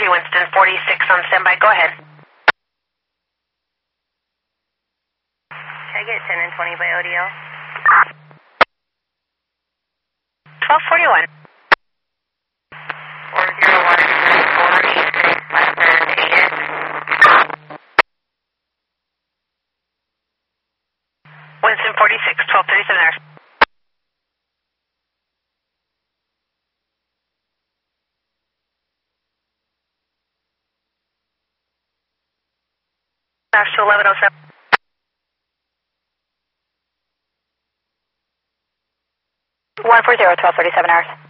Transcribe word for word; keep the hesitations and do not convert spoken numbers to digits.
Winston, forty-six on standby. Go ahead. Can I get ten and twenty by O D L? twelve forty-one. four zero one three four eight six less than eight X. Winston, forty-six, twelve thirty-seven hours. Hours to eleven oh seven. one four zero, twelve thirty-seven hours.